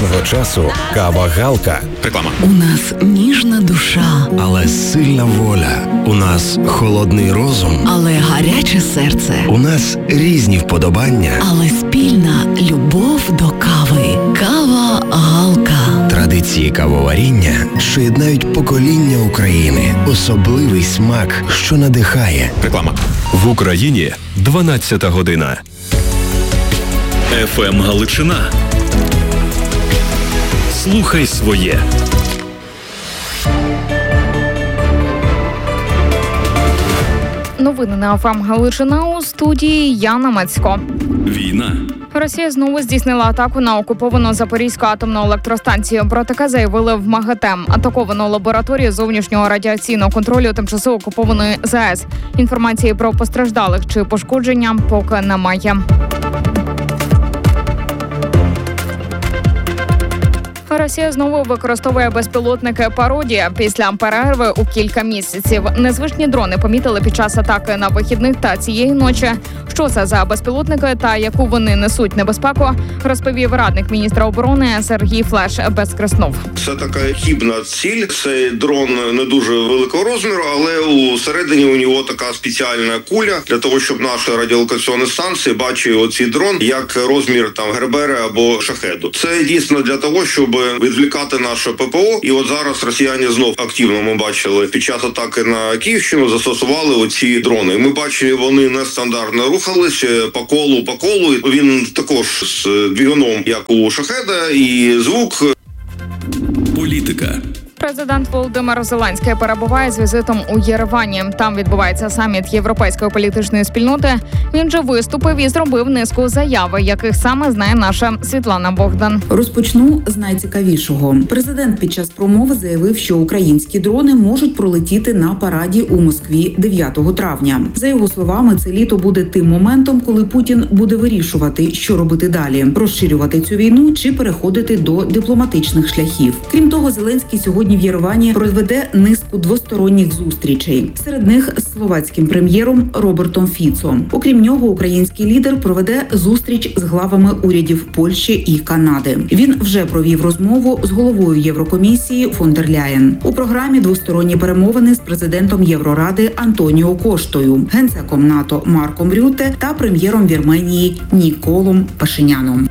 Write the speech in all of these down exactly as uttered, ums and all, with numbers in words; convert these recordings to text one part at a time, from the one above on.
новорічного часу кава Галка. Реклама. У нас ніжна душа, але сильна воля. У нас холодний розум, але гаряче серце. У нас різні вподобання, але спільна любов до кави. Кава Галка. Традиції кавоваріння, що єднають покоління України. Особливий смак, що надихає. Реклама. В Україні дванадцята година. еф ем Галичина. Слухай своє. Новини на еф ем Галичина, у студії Яна Мацько. Війна. Росія знову здійснила атаку на окуповану Запорізьку атомну електростанцію. Про таке заявили в МАГАТЕ. Атаковану лабораторію зовнішнього радіаційного контролю тимчасово окупованої ЗАЕС. Інформації про постраждалих чи пошкодження поки немає. Росія знову використовує безпілотники «Пародія» після перерви у кілька місяців. Незвичні дрони помітили під час атаки на вихідних та цієї ночі. Що це за безпілотники та яку вони несуть небезпеку, розповів радник міністра оборони Сергій Флеш Безкреснов. Це така хібна ціль. Цей дрон не дуже великого розміру, але у середині у нього така спеціальна куля для того, щоб наша радіолокаційна станція бачила оцей дрон як розмір там Гербери або Шахеду. Це дійсно для того, щоб відвлікати наше ППО. І от зараз росіяни знов активно, ми бачили, під час атаки на Київщину застосували оці дрони. Ми бачили, вони нестандартно рухались по колу, по колу. Він також з двигуном, як у Шахеда, і звук. Політика. Президент Володимир Зеленський перебуває з візитом у Єревані. Там відбувається саміт Європейської політичної спільноти. Він же виступив і зробив низку заяв, яких саме знає наша Світлана Богдан. Розпочну з найцікавішого. Президент під час промови заявив, що українські дрони можуть пролетіти на параді у Москві дев'ятого травня. За його словами, це літо буде тим моментом, коли Путін буде вирішувати, що робити далі – розширювати цю війну чи переходити до дипломатичних шляхів. Крім того, Зеленський сьогодні в Єревані проведе низку двосторонніх зустрічей. Серед них з словацьким прем'єром Робертом Фіцо. Окрім нього, український лідер проведе зустріч з главами урядів Польщі і Канади. Він вже провів розмову з головою Єврокомісії фон дер Ляєн. У програмі двосторонні перемовини з президентом Євроради Антоніо Коштою, генсеком НАТО Марком Рюте та прем'єром Вірменії Ніколом Пашиняном.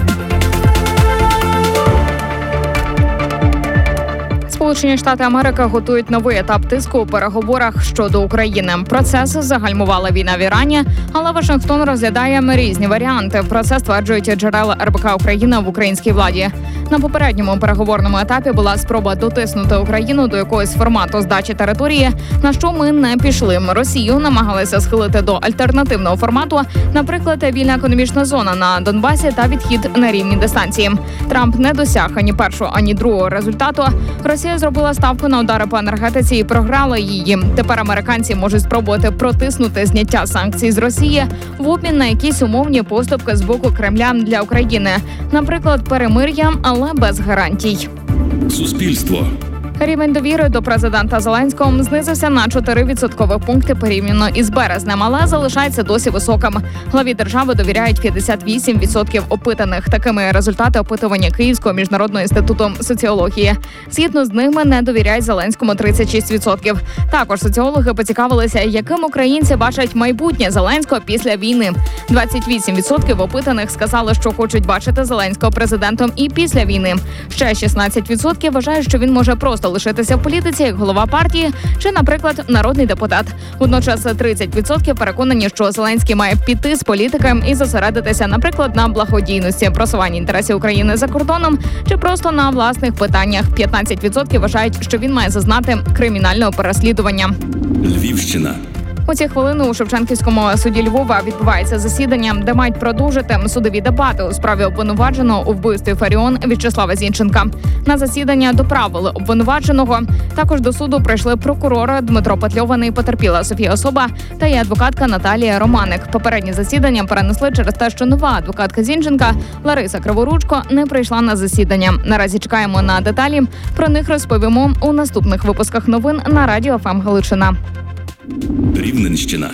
Сполучені Штати Америки готують новий етап тиску у переговорах щодо України. Процес загальмувала війна в Ірані, але Вашингтон розглядає різні варіанти. Про це стверджують джерела ер бе ка Україна в українській владі. На попередньому переговорному етапі була спроба дотиснути Україну до якогось формату здачі території, на що ми не пішли. Росію намагалися схилити до альтернативного формату, наприклад, вільна економічна зона на Донбасі та відхід на рівні дистанції. Трамп не досяг ані першого, ані другого результату. Росія зробила ставку на удари по енергетиці і програла її. Тепер американці можуть спробувати протиснути зняття санкцій з Росії в обмін на якісь умовні поступки з боку Кремля для України. Наприклад, перемир'я, але без гарантій. Суспільство. Рівень довіри до президента Зеленського знизився на чотири відсоткових пункти порівняно із березнем, але залишається досі високим. Главі держави довіряють п'ятдесят вісім відсотків опитаних. Такими результати опитування Київського міжнародного інституту соціології. Згідно з ними не довіряють Зеленському тридцять шість відсотків. Також соціологи поцікавилися, яким українці бачать майбутнє Зеленського після війни. двадцять вісім відсотків опитаних сказали, що хочуть бачити Зеленського президентом і після війни. Ще шістнадцять відсотків вважають, що він може просто лишитися в політиці як голова партії чи, наприклад, народний депутат. Водночас тридцять відсотків переконані, що Зеленський має піти з політики і зосередитися, наприклад, на благодійності, просуванні інтересів України за кордоном чи просто на власних питаннях. п'ятнадцять відсотків вважають, що він має зазнати кримінального переслідування. Львівщина. У ці хвилини у Шевченківському суді Львова відбувається засідання, де мають продовжити судові дебати у справі обвинуваченого у вбивстві Фаріон В'ячеслава Зінченка. На засідання доправили обвинуваченого. Також до суду прийшли прокурори Дмитро Петльований, потерпіла Софія Особа та її адвокатка Наталія Романик. Попередні засідання перенесли через те, що нова адвокатка Зінченка Лариса Криворучко не прийшла на засідання. Наразі чекаємо на деталі. Про них розповімо у наступних випусках новин на радіо еф ем Галичина. Рівненщина.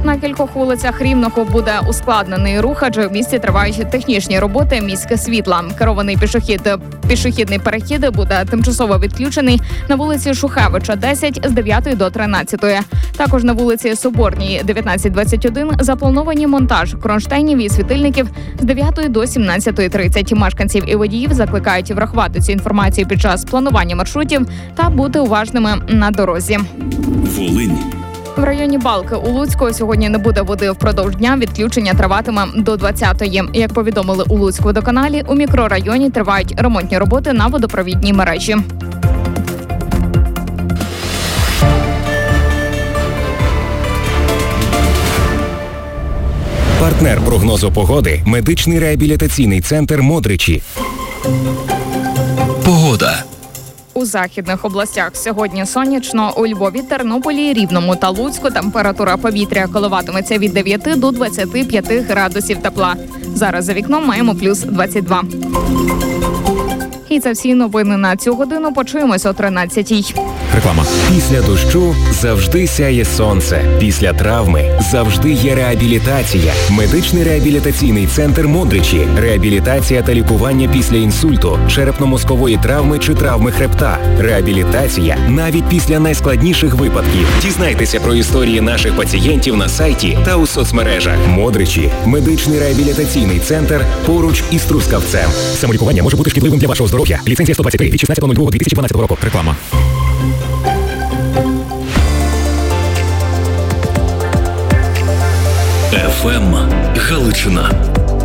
На кількох вулицях Рівного буде ускладнений рух, адже в місті тривають технічні роботи міське світла. Керований пішохід, пішохідний перехід буде тимчасово відключений на вулиці Шухевича, десять з дев'ятої до тринадцятої. Також на вулиці Соборній, дев'ятнадцять двадцять один, заплановані монтаж кронштейнів і світильників з дев'ятої до сімнадцятої тридцять. Мешканців і водіїв закликають врахувати цю інформацію під час планування маршрутів та бути уважними на дорозі. Волинь. В районі Балки у Луцьку сьогодні не буде води впродовж дня. Відключення триватиме до двадцятої. Як повідомили у Луцькводоканалі, у мікрорайоні тривають ремонтні роботи на водопровідній мережі. Партнер прогнозу погоди – медичний реабілітаційний центр «Модричі». Погода. У західних областях сьогодні сонячно. У Львові, Тернополі, Рівному та Луцьку температура повітря коливатиметься від дев'яти до двадцяти п'яти градусів тепла. Зараз за вікном маємо плюс двадцять два. І це всі новини на цю годину. Почуємось о тринадцятій. Реклама. Після дощу завжди сяє сонце. Після травми завжди є реабілітація. Медичний реабілітаційний центр «Модричі». Реабілітація та лікування після інсульту, черепно-мозкової травми чи травми хребта. Реабілітація навіть після найскладніших випадків. Дізнайтеся про історії наших пацієнтів на сайті та у соцмережах. «Модричі» – медичний реабілітаційний центр поруч із Трускавцем. Самолікування може бути шкідливим для вашого здоров'я. Ліцензія сто двадцять три від шістнадцятого лютого дві тисячі дванадцятого року. Реклама. еф ем Галичина.